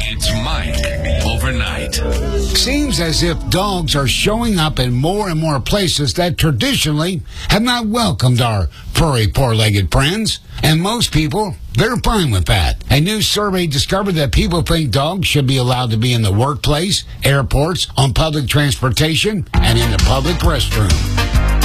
It's Mike Overnight. Seems as if dogs are showing up in more and more places that traditionally have not welcomed our furry, four-legged friends. And most people, they're fine with that. A new survey discovered that people think dogs should be allowed to be in the workplace, airports, on public transportation, and in the public restroom.